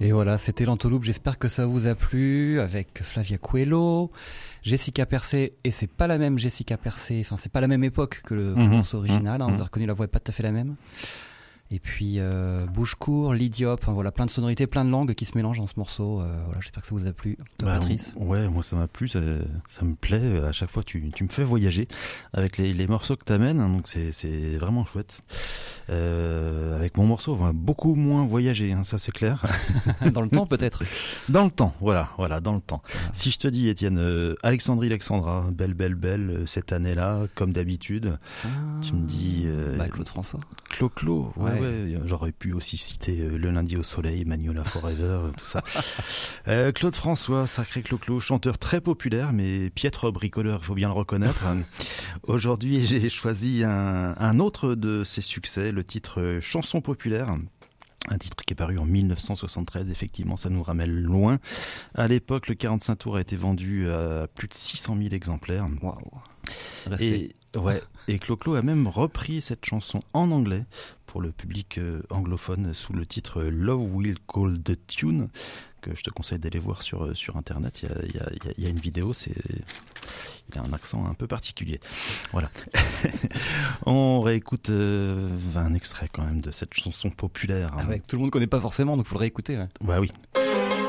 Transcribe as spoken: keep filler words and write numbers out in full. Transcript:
Et voilà, c'était l'Entourloupe. J'espère que ça vous a plu avec Flavia Coelho, Jessica Persé. Et c'est pas la même Jessica Persé, enfin, c'est pas la même époque que le, que le Mmh, morceau original. mmh, Hein, vous avez reconnu, la voix est pas tout à fait la même. Et puis euh, Bouchecourt, Lydiop, enfin, voilà, plein de sonorités, plein de langues qui se mélangent dans ce morceau. Euh, voilà, j'espère que ça vous a plu. Toi, Bah, Patrice. Ouais, moi ça m'a plu, ça, ça me plaît. À chaque fois, tu, tu me fais voyager avec les, les morceaux que t'amènes, hein, donc c'est, c'est vraiment chouette. Euh, avec mon morceau, on va beaucoup moins voyager, hein, ça c'est clair. Dans le temps peut-être. Dans le temps, voilà, voilà, dans le temps. Voilà. Si je te dis, Étienne, euh, Alexandrie Alexandra, belle, belle, belle, euh, cette année-là, comme d'habitude, Ah, tu me dis... Euh, bah, Claude François. Clo-Clo, ouais, Ouais. ouais, j'aurais pu aussi citer euh, Le Lundi au Soleil, Magnolia Forever, euh, tout ça. Euh, Claude François, sacré Clo-Clo, chanteur très populaire, mais piètre bricoleur, il faut bien le reconnaître. Aujourd'hui, j'ai choisi un, un autre de ses succès, le titre euh, Chanson populaire. Un titre qui est paru en mille neuf cent soixante-treize, effectivement, ça nous ramène loin. À l'époque, le quarante-cinq tours a été vendu à plus de six cent mille exemplaires. Waouh. Respect. Et, ouais, et Clo-Clo a même repris cette chanson en anglais pour le public euh, anglophone sous le titre Love Will Call the Tune, que je te conseille d'aller voir sur, sur internet. Il y a, il y a, il y a une vidéo, c'est, il a un accent un peu particulier. Voilà. On réécoute euh, un extrait quand même de cette chanson populaire. Hein. Ah ouais, que tout le monde connaît pas forcément, donc faut le réécouter. Ouais. Bah oui.